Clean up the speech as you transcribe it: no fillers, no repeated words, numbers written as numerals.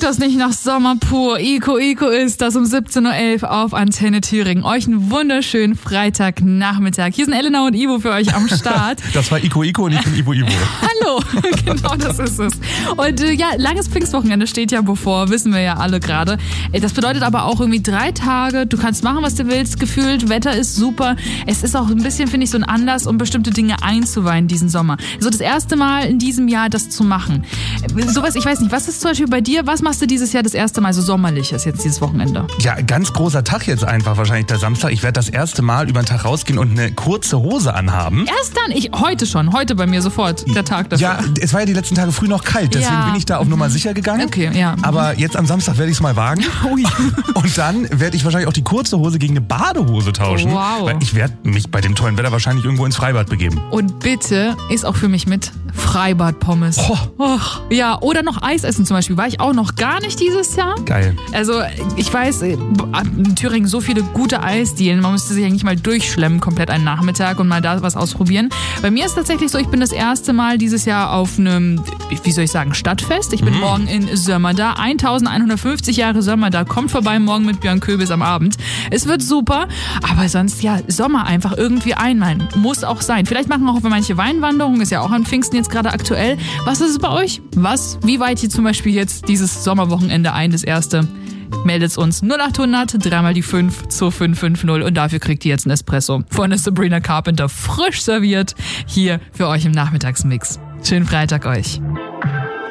Klingt das nicht nach Sommer pur? Ico ist das um 17.11 Uhr auf Antenne Thüringen. Euch einen wunderschönen Freitagnachmittag. Hier sind Elena und Ivo für euch am Start. Das war Ico und ich bin Ivo. Hallo, genau das ist es. Und langes Pfingstwochenende steht ja bevor, wissen wir ja alle gerade. Das bedeutet aber auch irgendwie 3 Tage, du kannst machen, was du willst, gefühlt, Wetter ist super. Es ist auch ein bisschen, finde ich, so ein Anlass, um bestimmte Dinge einzuweihen diesen Sommer. So das erste Mal in diesem Jahr das zu machen. Sowas, ich weiß nicht, was ist zum Beispiel bei dir? Was machst du dieses Jahr das erste Mal so sommerliches, jetzt dieses Wochenende? Ja, ganz großer Tag jetzt einfach, wahrscheinlich der Samstag. Ich werde das erste Mal über den Tag rausgehen und eine kurze Hose anhaben. Erst dann, heute bei mir sofort, der Tag dafür. Ja, es war ja die letzten Tage früh noch kalt, deswegen bin ich da auf Nummer sicher gegangen. Okay, ja. Aber jetzt am Samstag werde ich es mal wagen. Ui. Und dann werde ich wahrscheinlich auch die kurze Hose gegen eine Badehose tauschen. Wow. Weil ich werde mich bei dem tollen Wetter wahrscheinlich irgendwo ins Freibad begeben. Und bitte ist auch für mich mit Freibad-Pommes. Ja, oder noch Eis essen zum Beispiel. War ich auch noch gar nicht dieses Jahr. Geil. Also ich weiß, in Thüringen so viele gute Eisdielen. Man müsste sich eigentlich mal durchschlemmen, komplett einen Nachmittag und mal da was ausprobieren. Bei mir ist tatsächlich so, ich bin das erste Mal dieses Jahr auf einem, Stadtfest. Ich bin morgen in Sömmerda. 1150 Jahre Sömmerda. Kommt vorbei morgen mit Björn Köbis am Abend. Es wird super, aber sonst Sommer einfach irgendwie einmalen. Muss auch sein. Vielleicht machen auch manche Weinwanderungen, ist ja auch an Pfingsten jetzt gerade aktuell. Was ist es bei euch? Wie weit ihr zum Beispiel jetzt dieses Sommerwochenende ein, das erste? Meldet uns 0800 3 die 5 2550 und dafür kriegt ihr jetzt einen Espresso von der Sabrina Carpenter frisch serviert hier für euch im Nachmittagsmix. Schönen Freitag euch.